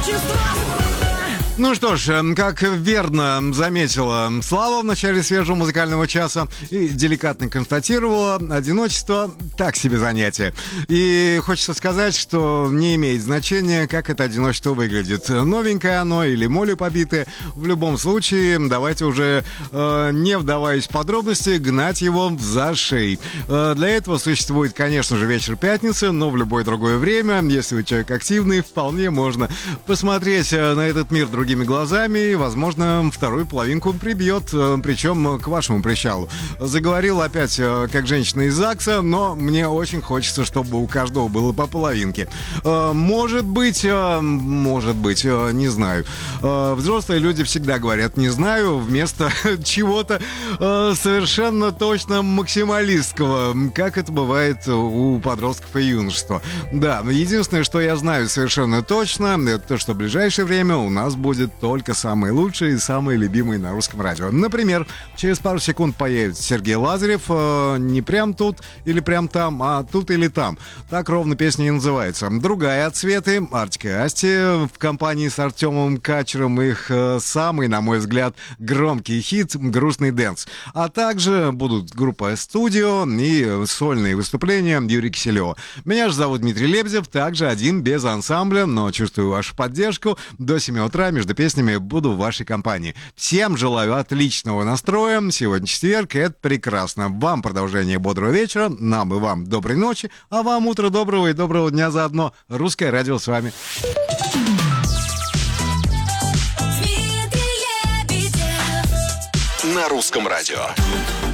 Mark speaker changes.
Speaker 1: Ну что ж, как верно заметила Слава в начале свежего музыкального часа и деликатно констатировала, одиночество — так себе занятие. И хочется сказать, что не имеет значения, как это одиночество выглядит. Новенькое оно или молью побитое. В любом случае, давайте уже, не вдаваясь в подробности, гнать его за шеи. Для этого существует, конечно же, вечер пятницы, но в любое другое время, если вы человек активный, вполне можно посмотреть на этот мир другими глазами и, возможно, вторую половинку прибьет, причем к вашему причалу. Заговорил опять как женщина из ЗАГСа, но мне очень хочется, чтобы у каждого было по половинке. Может быть, не знаю. Взрослые люди всегда говорят «не знаю» вместо чего-то совершенно точно максималистского, как это бывает у подростков и юношества. Да, единственное, что я знаю совершенно точно, это то, что в ближайшее время у нас будет только самые лучшие и самые любимые на русском радио. Например, через пару секунд появится Сергей Лазарев, не прям тут или прям там, а тут или там. Так ровно песня и называется. Другая от Светы, Артик и Асти, в компании с Артемом Качером, их самый, на мой взгляд, громкий хит «Грустный дэнс». А также будут группа «Студио» и сольные выступления Юрия Киселева. Меня же зовут Дмитрий Лебедев, также один, без ансамбля, но чувствую вашу поддержку. До 7 утра между песнями буду в вашей компании. Всем желаю отличного настроя. Сегодня четверг, и это прекрасно. Вам продолжение бодрого вечера, нам и вам доброй ночи, а вам утро доброго и доброго дня заодно. Русское радио с вами.
Speaker 2: На русском радио.